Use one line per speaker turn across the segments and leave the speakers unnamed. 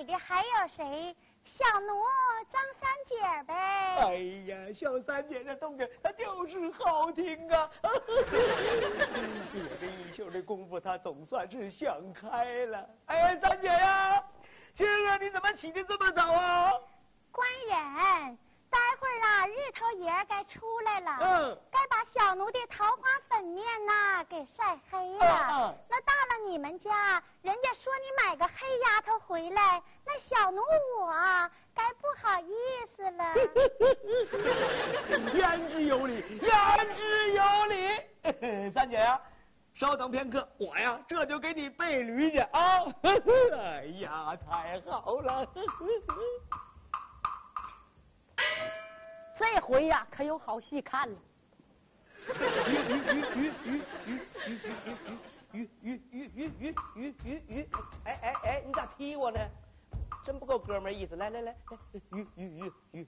的还有谁？小奴张三姐呗。
哎呀，小三姐这动静，她就是好听啊！我这一宿的功夫，她总算是想开了。哎，三姐呀，今儿你怎么起得这么早啊？
官人，待会儿啊，日头爷该出来了，该把小奴的桃花粉面呐给晒黑了。那到了你们家，人家说你买个黑丫头回来，那小奴我该不好意思了。
言之有理，言之有理。三姐呀，稍等片刻，我呀这就给你备驴去啊！哎呀，太好了！
这回呀，可有好戏看了。鱼！哎，你咋踢我呢？真不够哥们儿意思！来，鱼！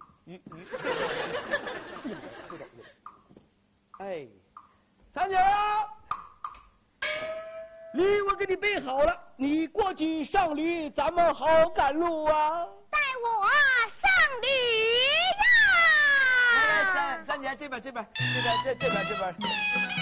哎，三姐啊，驴我给你备好了，你过去上驴，咱们好赶路啊！
带我上驴呀！
三姐这边。